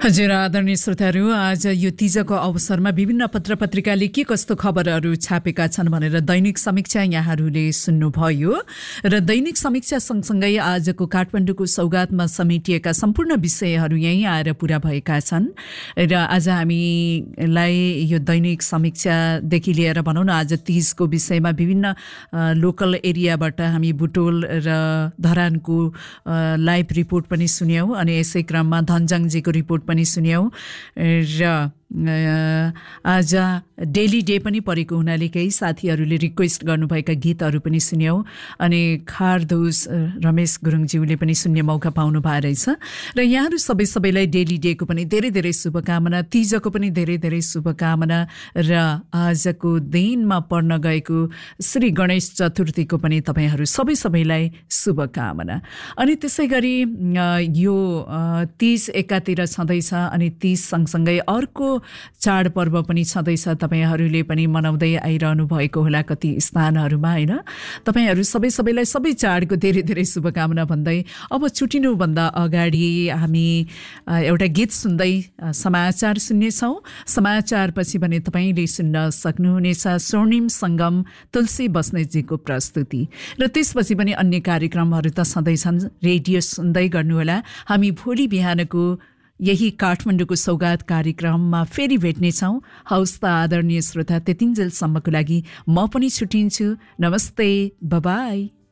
हजुर आदरणीय श्रोताहरू, आज यो तीजको अवसरमा विभिन्न पत्रपत्रिकाले के कस्तो खबरहरू छापेका छन् भनेर दैनिक समीक्षा यहाँहरूले सुन्नुभयो। र दैनिक समीक्षा सँगसँगै आजको काठमाडौँको सौगातमा समेटिएका सम्पूर्ण विषयहरू यहीँ आएर पुरा भएका छन्। र आज हामीलाई यो दैनिक समीक्षादेखि लिएर भनौँ न, आज तीजको विषयमा विभिन्न लोकल एरियाबाट हामी बुटोल र धरानको लाइभ रिपोर्ट पनि सुन्यौँ अनि यसै क्रममा धनजङजीको रिपोर्ट पनि सुन्यौँ। र आज डेली डे पनि परेको हुनाले केही साथीहरूले रिक्वेस्ट गर्नुभएका गीतहरू पनि सुन्यौँ अनि खारदोस रमेश गुरुङज्यूले पनि सुन्ने मौका पाउनु भएको रहेछ। र यहाँहरू सबैलाई डेली डेको पनि धेरै धेरै शुभकामना, तीजको पनि धेरै धेरै शुभकामना र आजको दिनमा पर्न गएको श्री गणेश चतुर्थीको पनि तपाईहरू सबैलाई शुभकामना। अनि त्यसै गरी यो तीज एकातिर छँदैछ अनि तीज सँगसँगै अर्को चाडपर्व पनि छँदैछ। तपाईहरूले पनि मनाउँदै आइरहनु भएको होला कति स्थानहरूमा, होइन? तपाईहरू सबैलाई सबै चाडको धेरै धेरै शुभकामना भन्दै अब छुटिनुभन्दा अगाडि हामी एउटा गीत सुन्दै समाचार सुन्नेछौँ। समाचारपछि भने तपाईँले सुन्न सक्नुहुनेछ स्वर्णिम सङ्गम तुलसी बस्नेतजीको प्रस्तुति। र त्यसपछि पनि अन्य कार्यक्रमहरू त छँदैछन्, रेडियो सुन्दै गर्नुहोला। हामी भोलि बिहानको यही काठमाडौँको सौगात कार्यक्रममा फेरि भेट्नेछौँ। हवस् त आदरणीय श्रोता, त्यतिन्जेलसम्मको लागि म पनि छुटिन्छु। नमस्ते, बाइ।